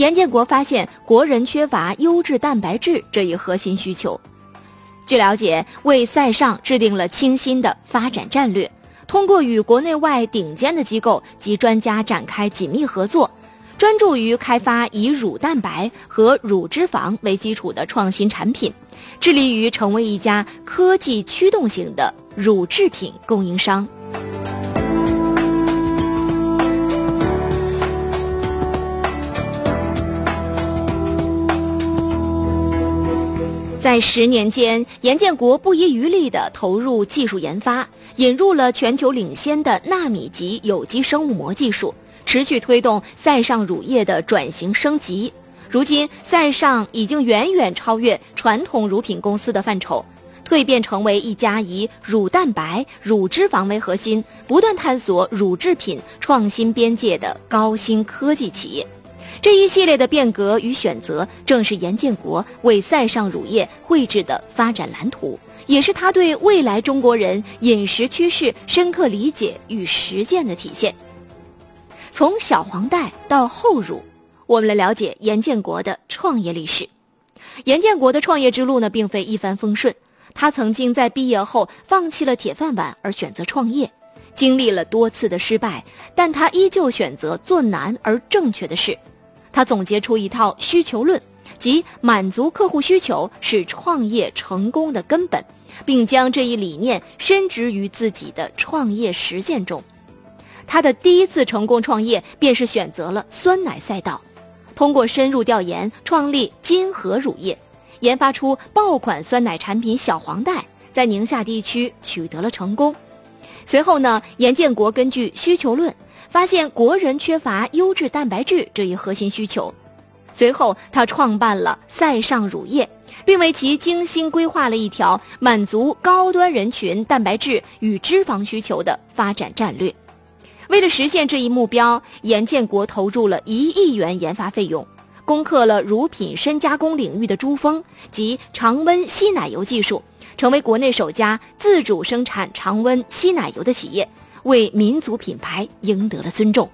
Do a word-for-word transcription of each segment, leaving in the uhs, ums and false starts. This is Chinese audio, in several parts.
严建国发现国人缺乏优质蛋白质这一核心需求。据了解，为赛尚制定了清新的发展战略，通过与国内外顶尖的机构及专家展开紧密合作，专注于开发以乳蛋白和乳脂肪为基础的创新产品，致力于成为一家科技驱动型的乳制品供应商。在十年间，严建国不遗余力地投入技术研发，引入了全球领先的纳米级有机生物膜技术，持续推动赛尚乳业的转型升级。如今，赛尚已经远远超越传统乳品公司的范畴，蜕变成为一家以乳蛋白、乳脂肪为核心，不断探索乳制品创新边界的高新科技企业。这一系列的变革与选择，正是严建国为赛尚乳业绘制的发展蓝图，也是他对未来中国人饮食趋势深刻理解与实践的体现。从小黄袋到后乳，我们来了解严建国的创业历史。严建国的创业之路呢，并非一帆风顺，他曾经在毕业后放弃了铁饭碗而选择创业，经历了多次的失败，但他依旧选择做难而正确的事。他总结出一套需求论，即满足客户需求是创业成功的根本，并将这一理念深植于自己的创业实践中。他的第一次成功创业便是选择了酸奶赛道，通过深入调研创立金河乳业，研发出爆款酸奶产品小黄袋，在宁夏地区取得了成功。随后呢，严建国根据需求论发现国人缺乏优质蛋白质这一核心需求，随后他创办了赛尚乳业，并为其精心规划了一条满足高端人群蛋白质与脂肪需求的发展战略。为了实现这一目标，严建国投入了一亿元研发费用，攻克了乳品深加工领域的珠峰及常温稀奶油技术，成为国内首家自主生产常温稀奶油的企业，为民族品牌赢得了尊重。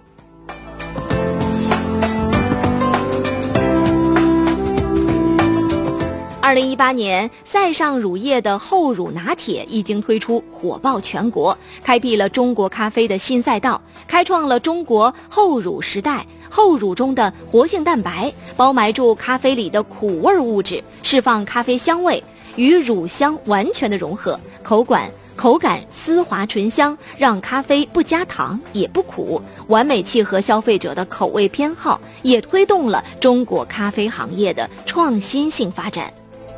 二零一八年，赛尚乳业的后乳拿铁一经推出，火爆全国，开辟了中国咖啡的新赛道，开创了中国后乳时代。后乳中的活性蛋白包埋住咖啡里的苦味物质，释放咖啡香味，与乳香完全的融合，口感口感丝滑醇香，让咖啡不加糖也不苦，完美契合消费者的口味偏好，也推动了中国咖啡行业的创新性发展。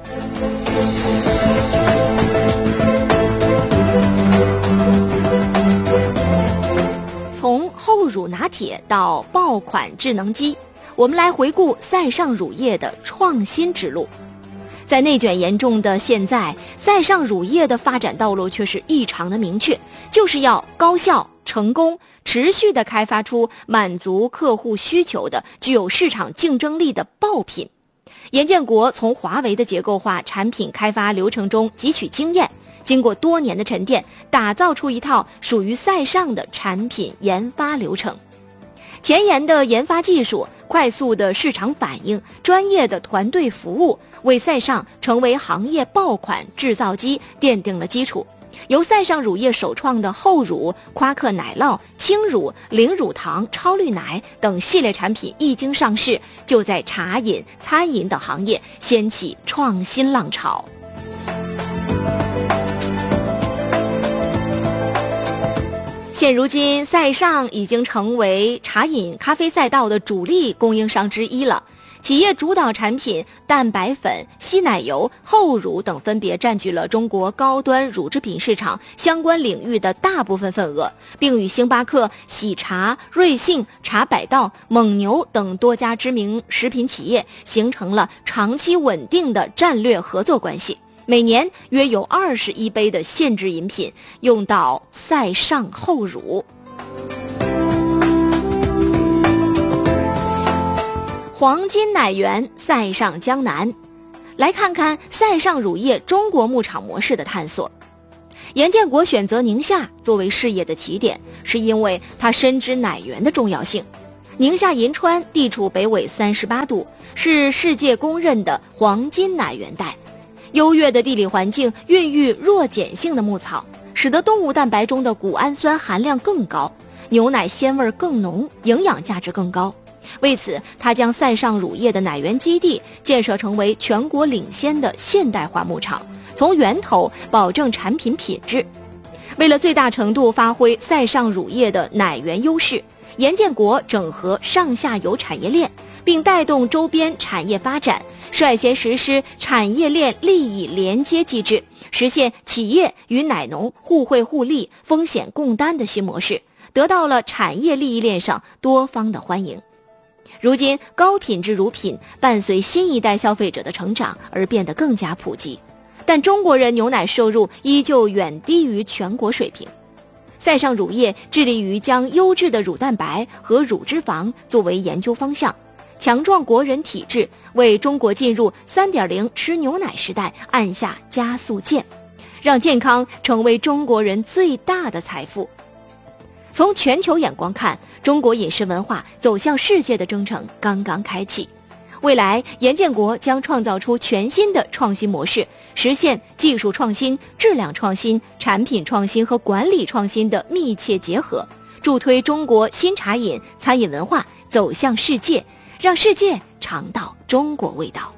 从后乳拿铁到爆款智能机，我们来回顾赛尚乳业的创新之路。在内卷严重的现在，赛尚乳业的发展道路却是异常的明确，就是要高效、成功、持续地开发出满足客户需求的、具有市场竞争力的爆品。严建国从华为的结构化产品开发流程中汲取经验，经过多年的沉淀，打造出一套属于赛尚的产品研发流程。前沿的研发技术、快速的市场反应、专业的团队服务，为赛尚成为行业爆款制造机奠定了基础。由赛尚乳业首创的后乳、夸克奶酪、轻乳、零乳糖、超绿奶等系列产品一经上市，就在茶饮、餐饮等行业掀起创新浪潮。现如今，赛尚已经成为茶饮咖啡赛道的主力供应商之一了。企业主导产品蛋白粉、稀奶油、后乳等分别占据了中国高端乳制品市场相关领域的大部分份额，并与星巴克、喜茶、瑞幸、茶百道、蒙牛等多家知名食品企业形成了长期稳定的战略合作关系。每年约有二十亿杯的限制饮品用到赛尚后乳。黄金奶源赛尚江南，来看看赛尚乳业中国牧场模式的探索。严建国选择宁夏作为事业的起点，是因为他深知奶源的重要性。 宁夏银川地处北纬三十八度，是世界公认的黄金奶源带。优越的地理环境孕育弱碱性的牧草，使得动物蛋白中的谷氨酸含量更高，牛奶鲜味更浓，营养价值更高。为此，他将塞上乳业的奶源基地建设成为全国领先的现代化牧场，从源头保证产品品质。为了最大程度发挥塞上乳业的奶源优势，盐建国整合上下游产业链，并带动周边产业发展，率先实施产业链利益连接机制，实现企业与奶农互惠互利、风险共担的新模式，得到了产业利益链上多方的欢迎。如今，高品质乳品伴随新一代消费者的成长而变得更加普及，但中国人牛奶摄入依旧远低于全国水平。塞上乳业致力于将优质的乳蛋白和乳脂肪作为研究方向，强壮国人体质，为中国进入 三点零 吃牛奶时代按下加速键，让健康成为中国人最大的财富。从全球眼光看，中国饮食文化走向世界的征程刚刚开启。未来，盐建国将创造出全新的创新模式，实现技术创新、质量创新、产品创新和管理创新的密切结合，助推中国新茶饮、餐饮文化走向世界，让世界尝到中国味道。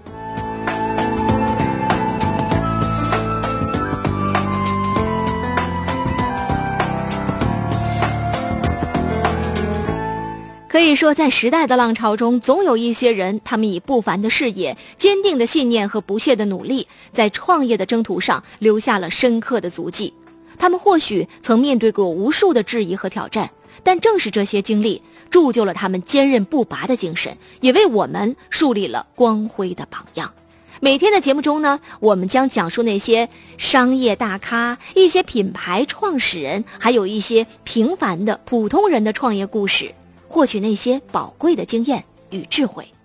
可以说，在时代的浪潮中，总有一些人，他们以不凡的视野、坚定的信念和不懈的努力，在创业的征途上留下了深刻的足迹。他们或许曾面对过无数的质疑和挑战，但正是这些经历，铸就了他们坚韧不拔的精神，也为我们树立了光辉的榜样。每天的节目中呢，我们将讲述那些商业大咖、一些品牌创始人，还有一些平凡的普通人的创业故事，获取那些宝贵的经验与智慧。